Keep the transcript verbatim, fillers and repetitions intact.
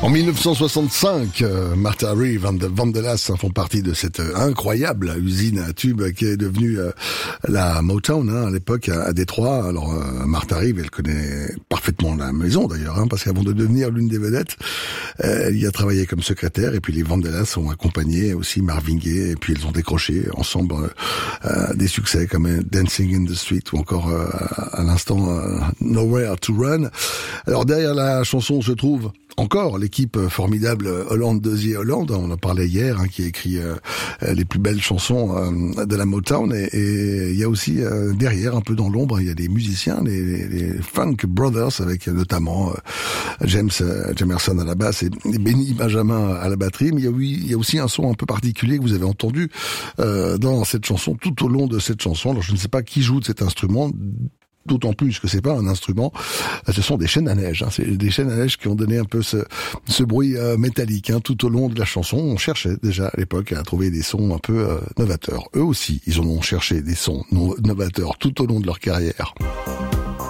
En dix-neuf cent soixante-cinq, euh, Martha Reeve et The Vandellas font partie de cette euh, incroyable usine à tubes qui est devenue euh, la Motown hein, à l'époque à, à Détroit. Alors euh, Martha Reeve, elle connaît parfaitement la maison d'ailleurs, hein, parce qu'avant de devenir l'une des vedettes, euh, elle y a travaillé comme secrétaire. Et puis les Vandellas ont accompagné aussi Marvin Gaye. Et puis ils ont décroché ensemble euh, euh, des succès comme euh, Dancing in the Street ou encore euh, à l'instant euh, Nowhere to Run. Alors derrière la chanson se trouve encore l'équipe formidable Holland Dozier Holland, on en parlait hier, hein, qui a écrit euh, les plus belles chansons euh, de la Motown, et, et il y a aussi euh, derrière, un peu dans l'ombre, il y a des musiciens, les, les Funk Brothers, avec notamment euh, James euh, Jamerson à la basse et, et Benny Benjamin à la batterie. Mais il y a, oui, il y a aussi un son un peu particulier que vous avez entendu euh, dans cette chanson, tout au long de cette chanson. Alors je ne sais pas qui joue de cet instrument, d'autant plus que c'est pas un instrument, ce sont des chaînes à neige. Hein. C'est des chaînes à neige qui ont donné un peu ce, ce bruit euh, métallique hein, tout au long de la chanson. On cherchait déjà à l'époque à trouver des sons un peu euh, novateurs. Eux aussi, ils en ont cherché des sons no- novateurs tout au long de leur carrière.